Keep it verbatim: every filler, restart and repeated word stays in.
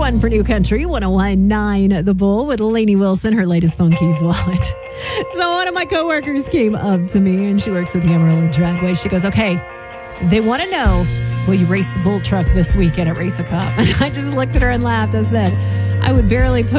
one for New Country, one oh one point nine The Bull with Lainey Wilson, her latest Phone Keys wallet. So one of my coworkers came up to me, and she works with the Amarillo Dragway. She goes, okay, they want to know, will you race the bull truck this weekend at Race a Cup? And I just looked at her and laughed. I said, I would barely put